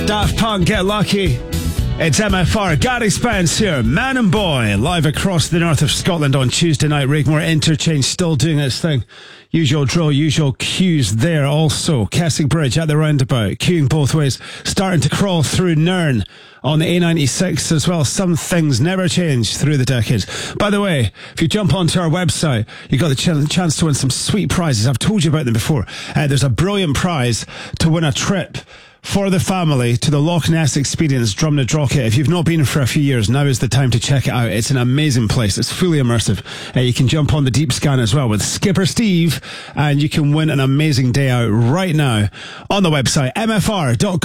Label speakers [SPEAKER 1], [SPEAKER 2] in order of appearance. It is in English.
[SPEAKER 1] Daft Punk, Get Lucky. It's MFR. Gary Spence here, Man and Boy, live across the north of Scotland on Tuesday night. Rigmore Interchange still doing its thing. Usual drill, usual queues there also. Keswick Bridge at the roundabout, queuing both ways. Starting to crawl through Nairn on the A96 as well. Some things never change through the decades. By the way, if you jump onto our website, you got the chance to win some sweet prizes. I've told you about them before. There's a brilliant prize to win a trip for the family to the Loch Ness Experience, Drumnadrochit. Rocket. If you've not been for a few years, now is the time to check it out. It's an amazing place. It's fully immersive. You can jump on the Deep Scan as well with Skipper Steve, and you can win an amazing day out right now on the website, mfr.co.uk.